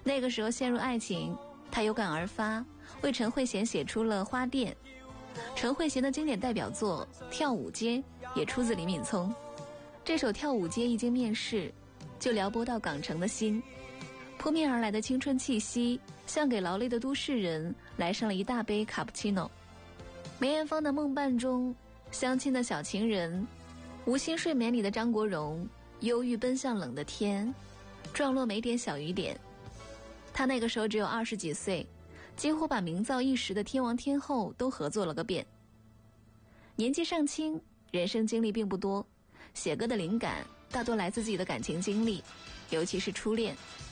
那个时候陷入爱情，他有感而发，为陈慧娴写出了《花店》。陈慧娴的经典代表作《跳舞街》也出自李敏聪。这首《跳舞街》一经面世，就撩拨到港城的心，扑面而来的青春气息像给劳累的都市人来上了一大杯卡布奇诺。梅艳芳的梦伴中，相亲的小情人，无心睡眠里的张国荣，忧郁奔向冷的天，撞落每点小雨点。他那个时候只有20几岁，几乎把名噪一时的天王天后都合作了个遍。年纪尚轻，人生经历并不多，写歌的灵感大多来自自己的感情经历，尤其是初恋。